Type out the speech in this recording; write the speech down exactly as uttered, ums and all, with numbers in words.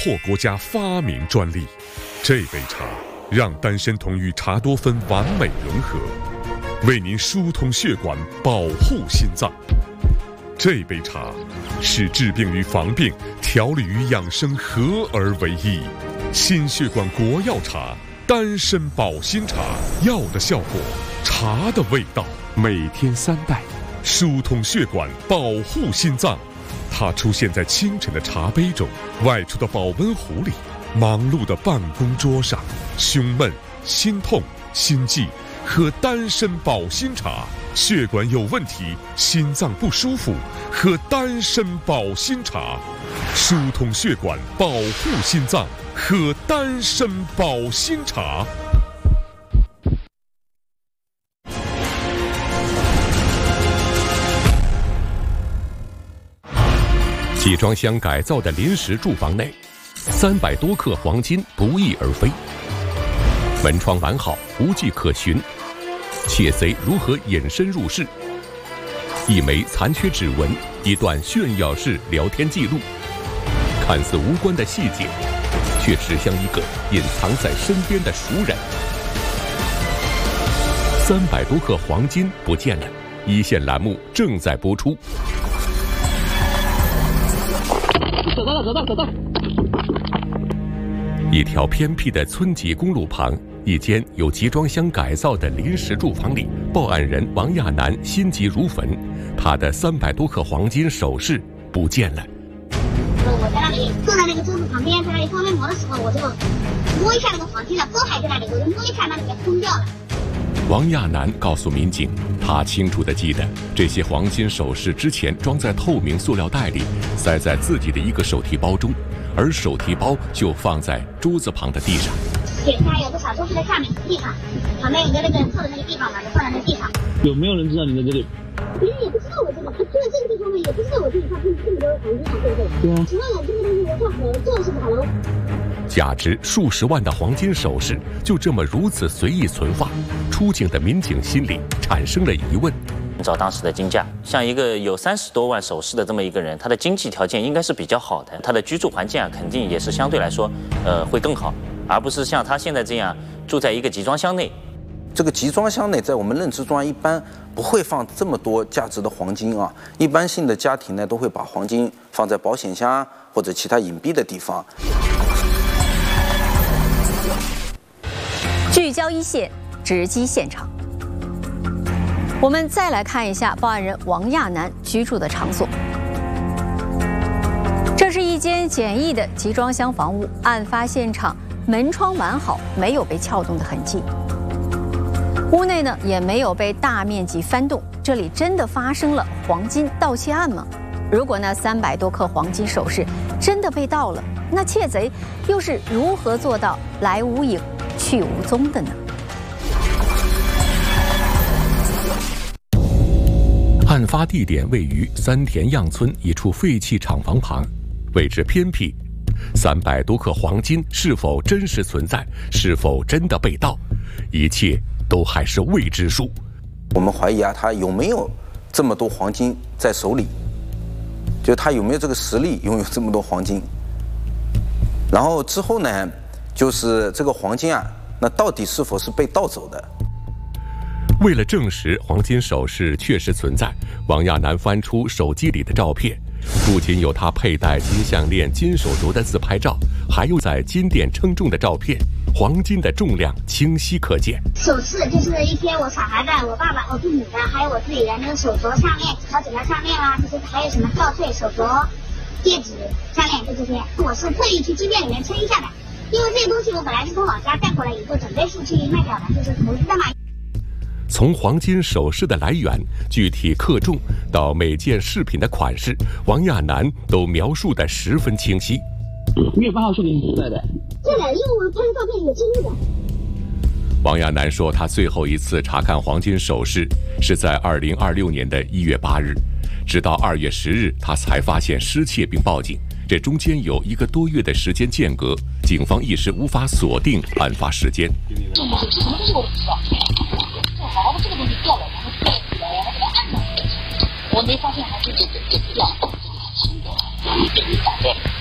获国家发明专利。这杯茶让丹参酮与茶多酚完美融合，为您疏通血管，保护心脏。这杯茶是治病与防病、调理与养生合而为一。心血管国药茶，丹参保心茶，药的效果，茶的味道。每天三袋，疏通血管，保护心脏。它出现在清晨的茶杯中，外出的保温壶里，忙碌的办公桌上。胸闷、心痛、心悸，喝丹参保心茶。血管有问题，心脏不舒服，喝丹参保心茶。疏通血管，保护心脏，喝丹参保心茶。集装箱改造的临时住房内，三百多克黄金不翼而飞，门窗完好，无迹可寻。窃贼如何隐身入室？一枚残缺指纹，一段炫耀式聊天记录，看似无关的细节，却指向一个隐藏在身边的熟人。三百多克黄金不见了，一线栏目正在播出。 走到了，走到，走到。 一条偏僻的村级公路旁，一间有集装箱改造的临时住房里，报案人王亚楠心急如焚，他的三百多克黄金首饰不见了。 我在那里坐在那个桌子旁边，在那里放面膜的时候，我就摸一下那个黄金的包还在那里，我就摸一下，那里面空掉了。 王亚楠告诉民警，他清楚地记得这些黄金首饰之前装在透明塑料袋里，塞在自己的一个手提包中，而手提包就放在桌子旁的地上。 检查有不少都是在下面地上，旁边有个那个错的那个地方嘛，就放在那地上。 有没有人知道你在这里？ 别人也不知道我这个，他住在这个地方呢，也不知道我这里放这么多黄金啊，对不对？对啊。除了我这个东西，我做好了，做是不好了。 价值数十万的黄金首饰就这么如此随意存放，出警的民警心里产生了疑问。 按照当时的金价，像一个有三十多万首饰的这么一个人，他的经济条件应该是比较好的，他的居住环境啊，肯定也是相对来说，呃，会更好，而不是像他现在这样住在一个集装箱内。 这个集装箱内，在我们认知中一般不会放这么多价值的黄金啊。一般性的家庭呢，都会把黄金放在保险箱或者其他隐蔽的地方。 聚焦一线，直击现场。我们再来看一下报案人王亚楠居住的场所。这是一间简易的集装箱房屋，案发现场门窗完好，没有被撬动的痕迹。屋内呢也没有被大面积翻动，这里真的发生了黄金盗窃案吗？如果那三百多克黄金首饰真的被盗了，那窃贼又是如何做到来无影去无踪的呢？ 案发地点位于三田样村一处废弃厂房旁，位置偏僻。三百多克黄金是否真实存在，是否真的被盗，一切都还是未知数。 我们怀疑啊，他有没有这么多黄金在手里，就他有没有这个实力拥有这么多黄金。然后之后呢，就是这个黄金啊，那到底是否是被盗走的？ 为了证实黄金首饰确实存在，王亚楠翻出手机里的照片，不仅有他佩戴金项链、金手镯的自拍照，还有在金店称重的照片，黄金的重量清晰可见。 首饰就是一些我小孩的、我爸爸、我父母的，还有我自己的那个手镯、项链、好几条项链啦，就是还有什么吊坠、手镯、戒指、项链，就这些。我是特意去金店里面称一下的，因为这些东西我本来是从老家带回来以后，准备是去卖掉的，就是投资的嘛。 从黄金首饰的来源、具体克重到每件饰品的款式，王亚楠都描述得十分清晰。 一月八号是您不在的？ 对的，因为我拍的照片有记录的。 王亚楠说，他最后一次查看黄金首饰是在二零二六年的一月八日，直到二月十日，他才发现失窃并报警。这中间有一个多月的时间间隔，警方一时无法锁定案发时间。 什么东西我不知道，正好这个东西掉了，然后掉起来，然后给它按上去，我没发现还是掉了，新的，给你打掉。